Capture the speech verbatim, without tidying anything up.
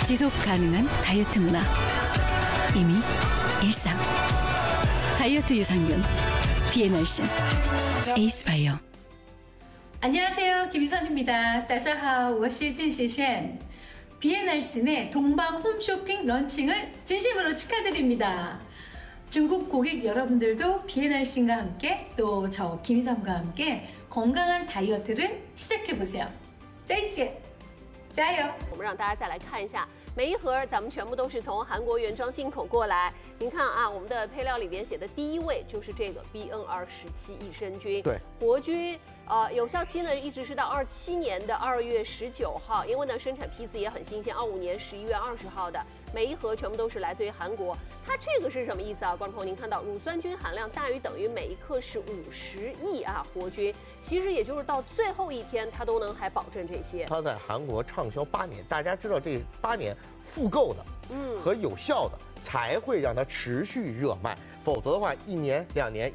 지속 가능한 다이어트 문화. 이미 일상. 다이어트 유산균. 비엔알신. 에이스바이오. 안녕하세요. 김희선입니다. 大家好，我是郑雪贤. 비엔알신의 동방 홈쇼핑 런칭을 진심으로 축하드립니다. 중국 고객 여러분들도 비엔알신과 함께 또 저 김희선과 함께 건강한 다이어트를 시작해보세요. 再见，加油！ 我们让大家再来看一下，每一盒咱们全部都是从韩国原装进口过来。您看啊，我们的配料里边写的第一位就是这个 B N R 十七益生菌， 对， 活菌。呃，有效期呢一直是到二七年的二月十九号，因为呢生产批次也很新鲜，二五年十一月二十号的，每一盒全部都是来自于韩国。它这个是什么意思啊？观众朋友，您看到乳酸菌含量大于等于每一克是五十亿啊活菌，其实也就是到最后一天它都能还保证这些。 它在韩国畅销八年，大家知道这八年复购的，嗯，和有效的才会让它持续热卖，否则的话一年两年。